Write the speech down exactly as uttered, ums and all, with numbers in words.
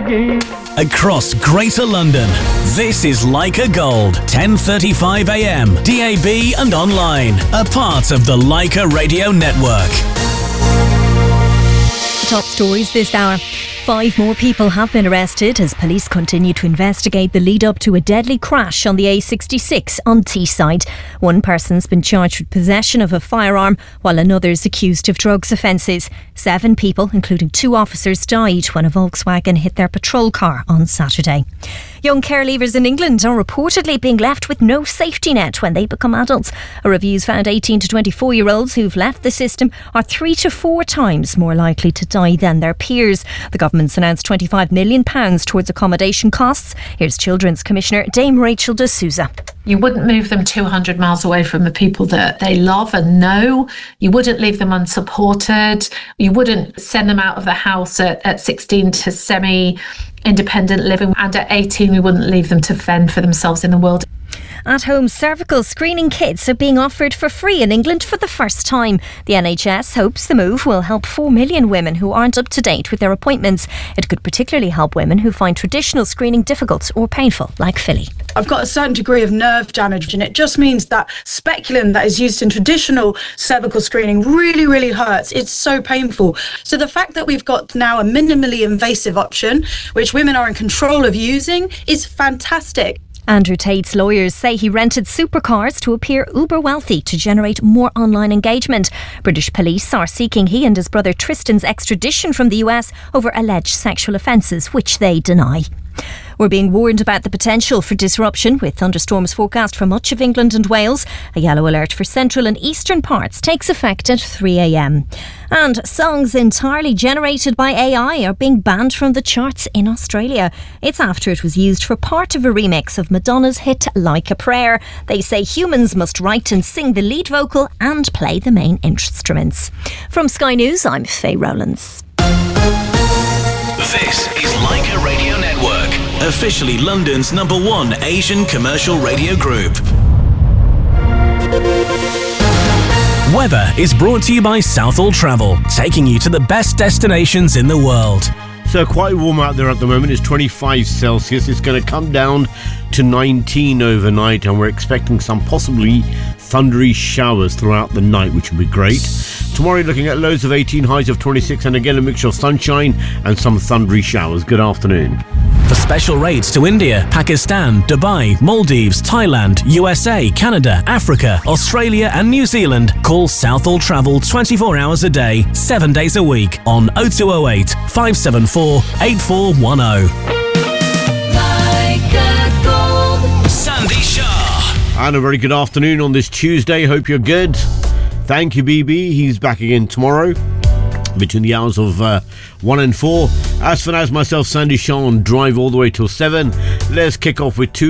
Across Greater London, this is Leica Gold, ten thirty-five a m, D A B and online, a part of the Leica Radio Network. Top stories this hour. Five more people have been arrested as police continue to investigate the lead up to a deadly crash on the A sixty-six on Teesside. One person's been charged with possession of a firearm while another is accused of drugs offences. Seven people, including two officers, died when a Volkswagen hit their patrol car on Saturday. Young care leavers in England are reportedly being left with no safety net when they become adults. A review's found eighteen to twenty-four year olds who've left the system are three to four times more likely to die than their peers. The government's announced twenty-five million pounds towards accommodation costs. Here's Children's Commissioner Dame Rachel de Souza. You wouldn't move them two hundred miles away from the people that they love and know. You wouldn't leave them unsupported. You wouldn't send them out of the house at, at sixteen to semi-independent living. And at eighteen, we wouldn't leave them to fend for themselves in the world. At-home cervical screening kits are being offered for free in England for the first time. The N H S hopes the move will help four million women who aren't up to date with their appointments. It could particularly help women who find traditional screening difficult or painful, like Philly. I've got a certain degree of nerve damage, and it just means that speculum that is used in traditional cervical screening really, really hurts. It's so painful. So the fact that we've got now a minimally invasive option, which women are in control of using, is fantastic. Andrew Tate's lawyers say he rented supercars to appear uber wealthy to generate more online engagement. British police are seeking he and his brother Tristan's extradition from the U S over alleged sexual offences, which they deny. We're being warned about the potential for disruption with thunderstorms forecast for much of England and Wales. A yellow alert for central and eastern parts takes effect at three a m. And songs entirely generated by A I are being banned from the charts in Australia. It's after it was used for part of a remix of Madonna's hit Like a Prayer. They say humans must write and sing the lead vocal and play the main instruments. From Sky News, I'm Faye Rowlands. This is Leica Radio Network, officially London's number one Asian commercial radio group. Weather is brought to you by Southall Travel, taking you to the best destinations in the world. So quite warm out there at the moment. It's twenty-five Celsius. It's going to come down to nineteen overnight, and we're expecting some possibly thundery showers throughout the night, which will be great. Tomorrow you're looking at lows of eighteen, highs of twenty-six, and again a mixture of sunshine and some thundery showers. Good afternoon. For special rates to India, Pakistan, Dubai, Maldives, Thailand, U S A, Canada, Africa, Australia and New Zealand, call Southall Travel twenty-four hours a day, seven days a week on oh two oh eight, five seven four, eight four one oh. Sandy Shah. And a very good afternoon on this Tuesday. Hope you're good. Thank you, B B. He's back again tomorrow between the hours of uh, one and four. As for now, as myself, Sandy Shah, on Drive all the way till seven. Let's kick off with two